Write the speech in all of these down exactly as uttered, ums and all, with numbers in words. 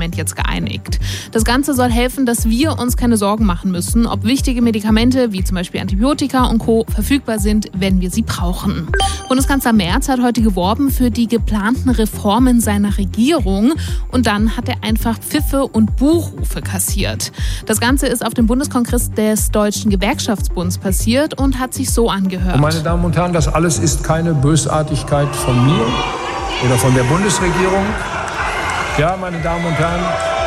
Parlament jetzt geeinigt. Das Ganze soll helfen, dass wir uns keine Sorgen machen müssen, ob wichtige Medikamente wie zum Beispiel Antibiotika und Co. verfügbar sind, wenn wir sie brauchen. Bundeskanzler Merz hat heute geworben für die geplanten Reformen seiner Regierung und dann hat er einfach Pfiffe und Buhrufe kassiert. Das Ganze ist auf dem Bundeskongress des Deutschen Gewerkschaftsbunds passiert und hat sich so angehört. Und meine Damen und Herren, das alles ist keine Bösartigkeit von mir oder von der Bundesregierung. Ja, meine Damen und Herren.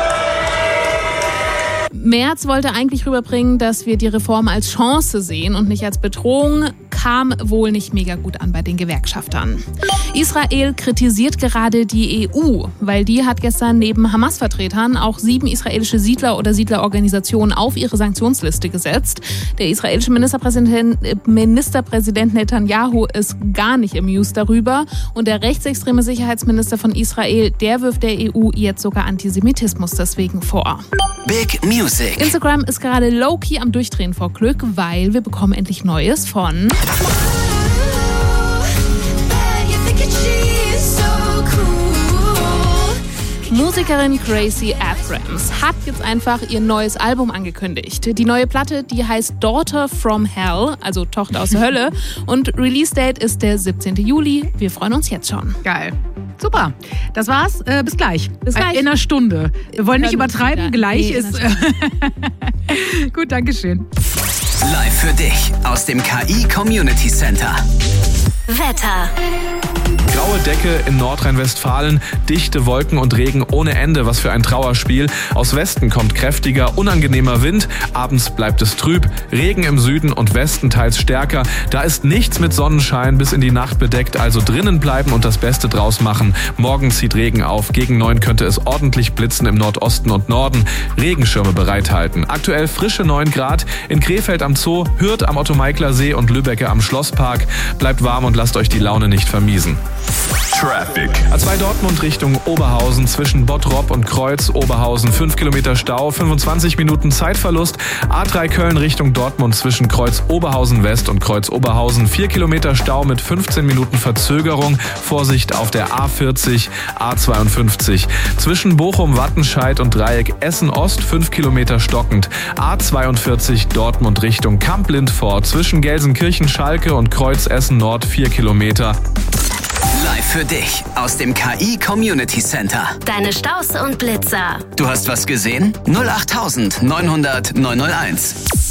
Merz wollte eigentlich rüberbringen, dass wir die Reform als Chance sehen und nicht als Bedrohung, kam wohl nicht mega gut an bei den Gewerkschaftern. Israel kritisiert gerade die E U, weil die hat gestern neben Hamas-Vertretern auch sieben israelische Siedler oder Siedlerorganisationen auf ihre Sanktionsliste gesetzt. Der israelische Ministerpräsident, Ministerpräsident Netanyahu ist gar nicht amused darüber und der rechtsextreme Sicherheitsminister von Israel, der wirft der E U jetzt sogar Antisemitismus deswegen vor. Big Music. Instagram ist gerade low-key am Durchdrehen vor Glück, weil wir bekommen endlich Neues von Musikerin Gracie Abrams hat jetzt einfach ihr neues Album angekündigt. Die neue Platte, die heißt Daughter from Hell, also Tochter aus der Hölle. Und Release-Date ist der siebzehnten Juli. Wir freuen uns jetzt schon. Geil. Super. Das war's. Äh, bis gleich. Bis gleich. In einer Stunde. Wir wollen nicht übertreiben. Gleich nee, ist... Gut, Dankeschön. Live für dich aus dem K I Community Center. Wetter. Graue Decke in Nordrhein-Westfalen, dichte Wolken und Regen ohne Ende. Was für ein Trauerspiel. Aus Westen kommt kräftiger, unangenehmer Wind. Abends bleibt es trüb. Regen im Süden und Westen teils stärker. Da ist nichts mit Sonnenschein bis in die Nacht bedeckt. Also drinnen bleiben und das Beste draus machen. Morgen zieht Regen auf. Gegen neun könnte es ordentlich blitzen im Nordosten und Norden. Regenschirme bereithalten. Aktuell frische neun Grad. In Krefeld am Zoo, Hürth am Otto-Meikler-See und Lübbecke am Schlosspark. Bleibt warm und lasst euch die Laune nicht vermiesen. Traffic. A zwei Dortmund Richtung Oberhausen zwischen Bottrop und Kreuz Oberhausen fünf Kilometer Stau, fünfundzwanzig Minuten Zeitverlust. A drei Köln Richtung Dortmund zwischen Kreuz Oberhausen West und Kreuz Oberhausen vier Kilometer Stau mit fünfzehn Minuten Verzögerung. Vorsicht auf der A vierzig, A zweiundfünfzig. Zwischen Bochum, Wattenscheid und Dreieck Essen Ost fünf Kilometer stockend. A zweiundvierzig Dortmund Richtung Kamp-Lindfort zwischen Gelsenkirchen Schalke und Kreuz Essen Nord vier Kilometer. Live für dich aus dem K I Community Center. Deine Staus und Blitzer. Du hast was gesehen? null acht neunhundert neunhunderteins.